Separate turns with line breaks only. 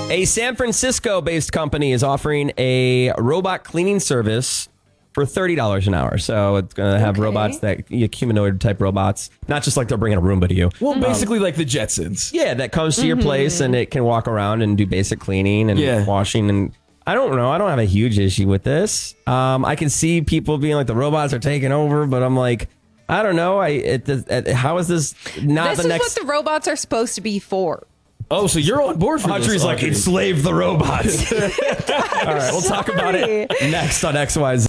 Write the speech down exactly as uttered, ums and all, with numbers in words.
A San Francisco-based company is offering a robot cleaning service for thirty dollars an hour. So it's going to have
Okay.
robots that humanoid type robots, not just like they're bringing a Roomba to you.
Well, basically like the Jetsons.
Yeah, that comes to your place and it can walk around and do basic cleaning and
Yeah.
washing. And I don't know. I don't have a huge issue with this. Um, I can see people being like the robots are taking over, but I'm like, I don't know. I it, it, it, how is this not
This
the
is
next?
what the robots are supposed to be for.
Oh, so you're on board for
Audrey's
this?
like
Audrey.
enslave the robots. All right, we'll talk about it
Sorry.
next on X Y Z.